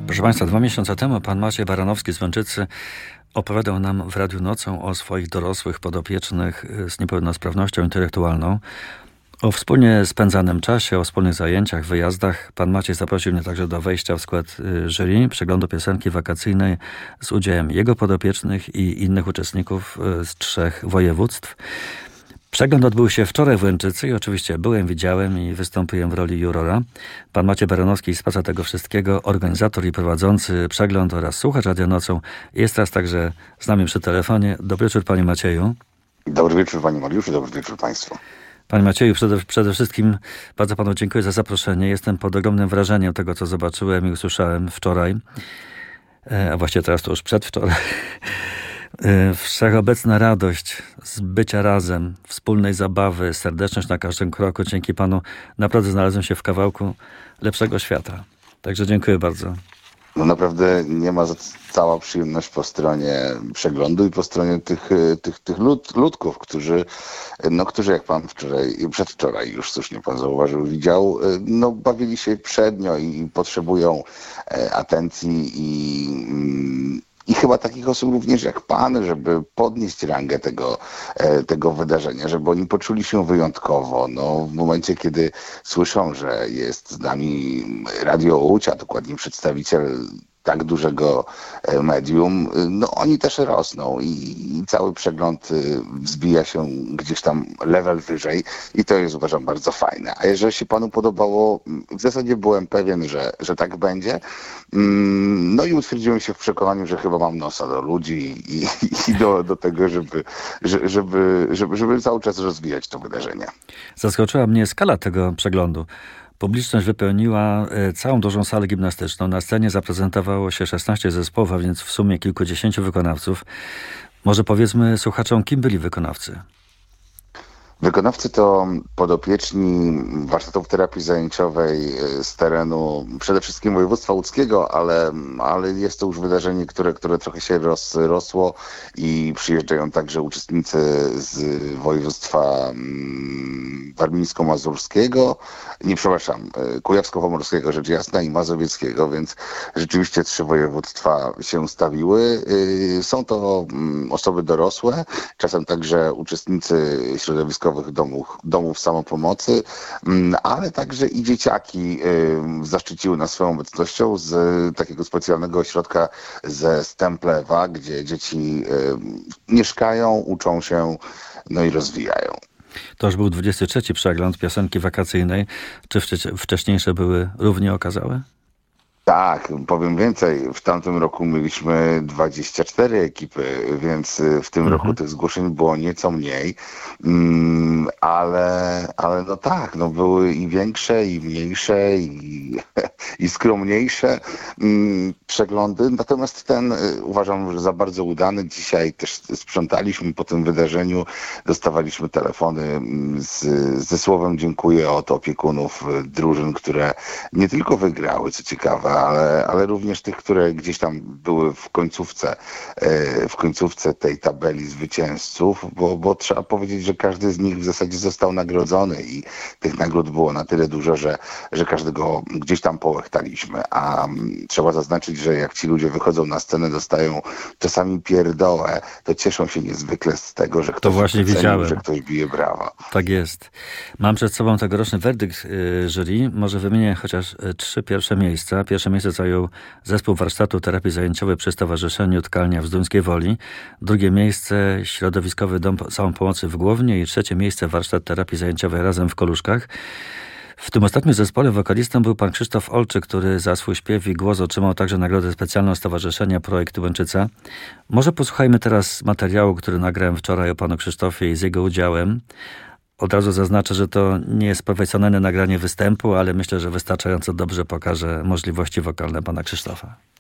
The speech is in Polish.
Proszę Państwa, 2 miesiące temu pan Maciej Baranowski z Łęczycy opowiadał nam w Radiu Nocą o swoich dorosłych podopiecznych z niepełnosprawnością intelektualną, o wspólnie spędzanym czasie, o wspólnych zajęciach, wyjazdach. Pan Maciej zaprosił mnie także do wejścia w skład jury przeglądu piosenki wakacyjnej z udziałem jego podopiecznych i innych uczestników z 3 województw. Przegląd odbył się wczoraj w Łęczycy i oczywiście byłem, widziałem i wystąpiłem w roli jurora. Pan Maciej Baranowski, sprawca tego wszystkiego, organizator i prowadzący przegląd oraz słuchacz Radia Nocą, jest teraz także z nami przy telefonie. Dobry wieczór, panie Macieju. Dobry wieczór, panie Mariuszu, dobry wieczór państwu. Panie Macieju, przede wszystkim bardzo panu dziękuję za zaproszenie. Jestem pod ogromnym wrażeniem tego, co zobaczyłem i usłyszałem wczoraj, a właściwie teraz to już przedwczoraj. Wszechobecna radość z bycia razem, wspólnej zabawy, serdeczność na każdym kroku. Dzięki panu naprawdę znalazłem się w kawałku lepszego świata. Także dziękuję bardzo. No naprawdę nie ma cała przyjemność po stronie przeglądu i po stronie tych ludków, którzy jak pan przedwczoraj już słusznie pan zauważył, widział, bawili się przednio i potrzebują atencji i chyba takich osób również jak pan, żeby podnieść rangę tego wydarzenia, żeby oni poczuli się wyjątkowo. W momencie, kiedy słyszą, że jest z nami Radio Łódź, a dokładnie przedstawiciel tak dużego medium, oni też rosną i cały przegląd wzbija się gdzieś tam level wyżej i to jest, uważam, bardzo fajne. A jeżeli się panu podobało, w zasadzie byłem pewien, że tak będzie. I utwierdziłem się w przekonaniu, że chyba mam nosa do ludzi i do tego, żeby cały czas rozwijać to wydarzenie. Zaskoczyła mnie skala tego przeglądu. Publiczność wypełniła całą dużą salę gimnastyczną. Na scenie zaprezentowało się 16 zespołów, a więc w sumie kilkudziesięciu wykonawców. Może powiedzmy słuchaczom, kim byli wykonawcy? Wykonawcy to podopieczni warsztatów terapii zajęciowej z terenu przede wszystkim województwa łódzkiego, ale jest to już wydarzenie, które trochę się rozrosło i przyjeżdżają także uczestnicy z województwa warmińsko-mazurskiego, kujawsko-pomorskiego, rzecz jasna, i mazowieckiego, więc rzeczywiście 3 województwa się stawiły. Są to osoby dorosłe, czasem także uczestnicy środowiskowych domów samopomocy, ale także i dzieciaki zaszczyciły nas swoją obecnością z takiego specjalnego ośrodka ze Stemplewa, gdzie dzieci mieszkają, uczą się, i rozwijają. To już był 23. przegląd piosenki wakacyjnej. Czy wcześniejsze były równie okazałe? Tak, powiem więcej. W tamtym roku mieliśmy 24 ekipy, więc w tym roku tych zgłoszeń było nieco mniej. Ale były i większe, i mniejsze, i skromniejsze przeglądy. Natomiast ten uważam, że za bardzo udany. Dzisiaj też sprzątaliśmy po tym wydarzeniu. Dostawaliśmy telefony ze słowem dziękuję od opiekunów drużyn, które nie tylko wygrały, co ciekawe, ale również tych, które gdzieś tam były w końcówce tej tabeli zwycięzców, bo trzeba powiedzieć, że każdy z nich w zasadzie został nagrodzony i tych nagród było na tyle dużo, że każdego gdzieś tam połechtaliśmy. A trzeba zaznaczyć, że jak ci ludzie wychodzą na scenę, dostają czasami pierdołę, to cieszą się niezwykle z tego, że ktoś docenił, że ktoś bije brawa. Tak jest. Mam przed sobą tegoroczny werdykt jury. Może wymienię chociaż 3 pierwsze miejsca. Pierwsze miejsce zajął zespół warsztatu terapii zajęciowej przy Stowarzyszeniu Tkalnia w Zduńskiej Woli. Drugie miejsce środowiskowy dom samopomocy w Głownie i 3 miejsce warsztat terapii zajęciowej Razem w Koluszkach. W tym ostatnim zespole wokalistą był pan Krzysztof Olczyk, który za swój śpiew i głos otrzymał także nagrodę specjalną Stowarzyszenia Projekt Łęczyca. Może posłuchajmy teraz materiału, który nagrałem wczoraj o panu Krzysztofie i z jego udziałem. Od razu zaznaczę, że to nie jest profesjonalne nagranie występu, ale myślę, że wystarczająco dobrze pokaże możliwości wokalne pana Krzysztofa.